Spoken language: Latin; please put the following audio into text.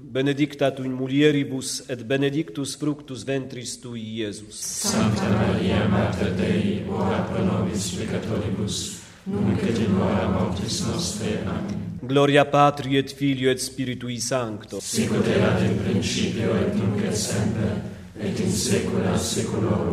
benedicta tu in mulieribus, et benedictus fructus ventris tui, Iesus. Sancta Maria, Mater Dei, ora pro nobis peccatoribus, nunc et in hora mortis nostre. Amen. Gloria Patri et Filio et Spiritui Sancto. Sicut erat in principio et nunc et semper, et in saecula saeculorum.